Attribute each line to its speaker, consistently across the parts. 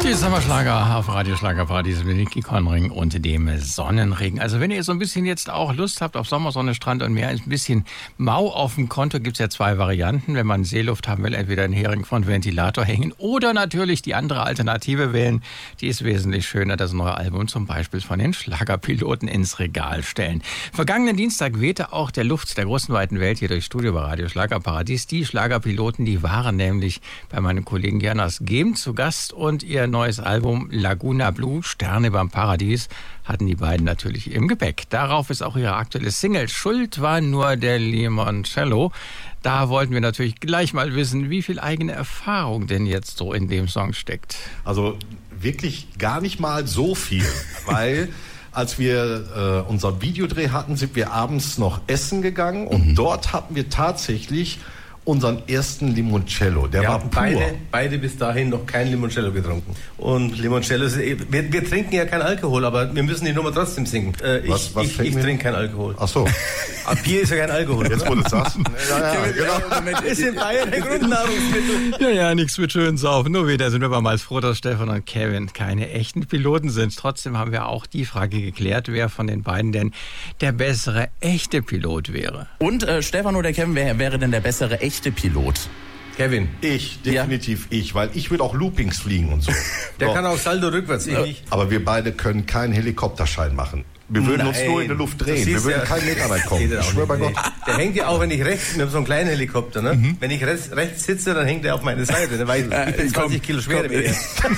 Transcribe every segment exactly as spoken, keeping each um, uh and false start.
Speaker 1: Die Sommerschlager auf Radio Schlagerparadies mit Niki Conring und dem Sonnenregen. Also wenn ihr so ein bisschen jetzt auch Lust habt auf Sommersonne, Strand und Meer, ein bisschen mau auf dem Konto, gibt's ja zwei Varianten. Wenn man Seeluft haben will, entweder einen Hering von Ventilator hängen oder natürlich die andere Alternative wählen. Die ist wesentlich schöner, das neue Album zum Beispiel von den Schlagerpiloten ins Regal stellen. Vergangenen Dienstag wehte auch der Luft der großen weiten Welt hier durchs Studio bei Radio Schlagerparadies. Die Schlagerpiloten, die waren nämlich bei meinem Kollegen Jonas Gehm zu Gast und ihr neues Album Laguna Blue, Sterne beim Paradies, hatten die beiden natürlich im Gepäck. Darauf ist auch ihre aktuelle Single Schuld war nur der Limoncello. Da wollten wir natürlich gleich mal wissen, wie viel eigene Erfahrung denn jetzt so in dem Song steckt.
Speaker 2: Also wirklich gar nicht mal so viel, weil als wir äh, unseren Videodreh hatten, sind wir abends noch essen gegangen und mhm. dort hatten wir tatsächlich unseren ersten Limoncello. Der
Speaker 3: wir
Speaker 2: war
Speaker 3: haben
Speaker 2: pur.
Speaker 3: Beide, beide bis dahin noch kein Limoncello getrunken. Und Limoncello ist, wir, wir trinken ja keinen Alkohol, aber wir müssen die Nummer trotzdem singen. Äh,
Speaker 2: was,
Speaker 3: ich
Speaker 2: was
Speaker 3: ich, ich trinke keinen Alkohol.
Speaker 2: Ach so.
Speaker 3: Aber Bier ist ja kein Alkohol.
Speaker 2: Jetzt, wo du sagst. Ja, ja,
Speaker 3: genau. Ist in Bayern ein Grundnahrungsmittel.
Speaker 1: Ja, ja, nichts mit schön saufen. Nur wieder sind wir aber mal froh, dass Stefan und Kevin keine echten Piloten sind. Trotzdem haben wir auch die Frage geklärt, wer von den beiden denn der bessere echte Pilot wäre.
Speaker 4: Und äh, Stefan oder Kevin, wer wäre denn der bessere echte Pilot?
Speaker 3: Kevin.
Speaker 2: Ich, definitiv ja. ich, weil ich will auch Loopings fliegen und so.
Speaker 3: Der
Speaker 2: Doch.
Speaker 3: kann auch Saldo rückwärts, ich nicht.
Speaker 2: Aber wir beide können keinen Helikopterschein machen. Wir würden
Speaker 3: Nein.
Speaker 2: uns nur in der Luft drehen. Wir würden ja keinen Meter weit kommen. Ich schwöre bei Gott.
Speaker 3: Der hängt ja auch, wenn ich rechts, wir haben so einen kleinen Helikopter, ne? Mhm. Wenn ich rechts, rechts sitze, dann hängt er auf meine Seite. Dann weiß ich, ich bin zwanzig Kilo schwerer wie er.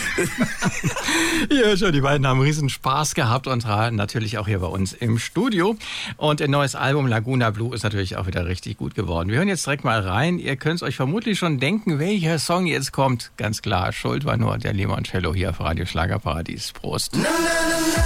Speaker 1: Ja, schon, die beiden haben riesen Spaß gehabt und natürlich auch hier bei uns im Studio. Und ein neues Album Laguna Blue ist natürlich auch wieder richtig gut geworden. Wir hören jetzt direkt mal rein. Ihr könnt es euch vermutlich schon denken, welcher Song jetzt kommt. Ganz klar, Schuld war nur der Limoncello hier auf Radio Schlagerparadies. Prost. Na, na, na, na.